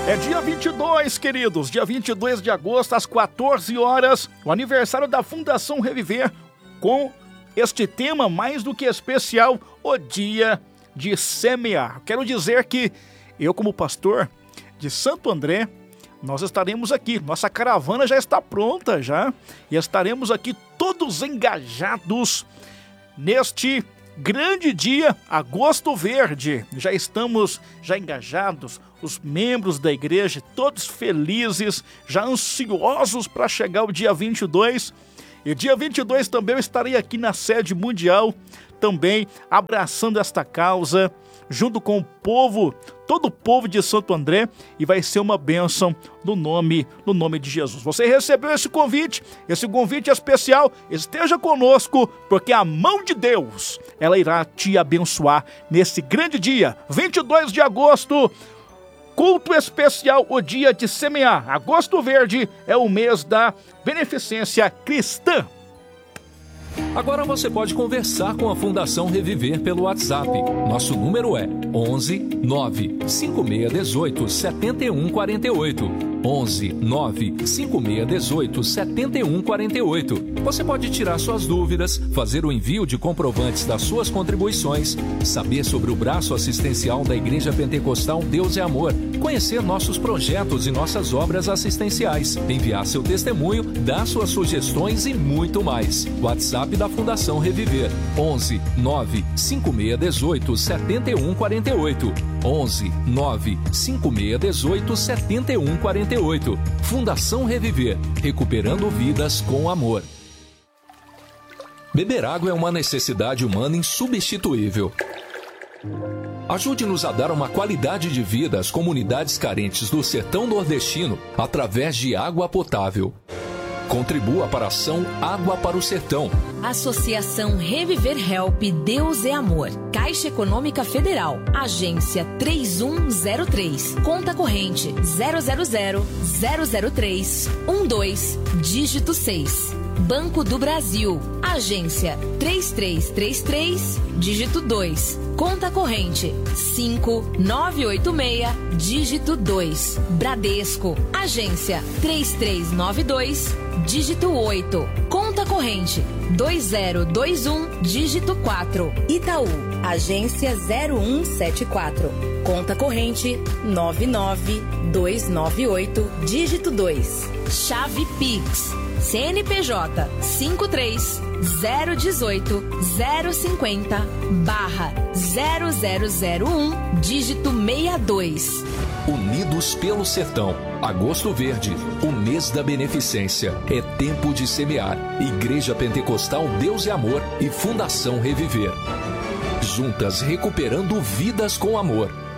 É dia 22, queridos, dia 22 de agosto, às 14 horas, o aniversário da Fundação Reviver, com este tema mais do que especial, o dia de semear. Quero dizer que eu, como pastor de Santo André, nós estaremos aqui, nossa caravana já está pronta já, e estaremos aqui todos engajados neste grande dia, Agosto Verde. Já estamos engajados, os membros da igreja, todos felizes, já ansiosos para chegar o dia 22. E dia 22 também eu estarei aqui na sede mundial, também abraçando esta causa, junto com o povo, todo o povo de Santo André, e vai ser uma bênção no nome de Jesus. Você recebeu esse convite especial, esteja conosco, porque a mão de Deus, ela irá te abençoar nesse grande dia, 22 de agosto, culto especial, o dia de semear. Agosto Verde é o mês da beneficência cristã. Agora você pode conversar com a Fundação Reviver pelo WhatsApp. Nosso número é 11 9 5618 7148. 11 9 5618 7148. Você pode tirar suas dúvidas, fazer o envio de comprovantes das suas contribuições, saber sobre o braço assistencial da Igreja Pentecostal Deus é Amor, conhecer nossos projetos e nossas obras assistenciais, enviar seu testemunho, dar suas sugestões e muito mais. WhatsApp da Fundação Reviver, 11 9 5618 7148. 11 9 5618 7148. Fundação Reviver, recuperando vidas com amor. Beber água é uma necessidade humana insubstituível. Ajude-nos a dar uma qualidade de vida às comunidades carentes do sertão nordestino através de água potável. Contribua para a ação Água para o Sertão. Associação Reviver Help Deus é Amor. Caixa Econômica Federal. Agência 3103. Conta corrente 000-003-12, dígito 6. Banco do Brasil. Agência 3333, dígito 2. Conta corrente 5986, dígito 2. Bradesco. Agência 3392, dígito 8. Conta corrente 2021, dígito 4. Itaú. Agência 0174. Conta corrente 99298, dígito 2. Chave Pix. CNPJ 53-018-050/0001, dígito 62. Unidos pelo Sertão. Agosto Verde, o mês da beneficência. É tempo de semear. Igreja Pentecostal Deus é Amor e Fundação Reviver. Juntas recuperando vidas com amor.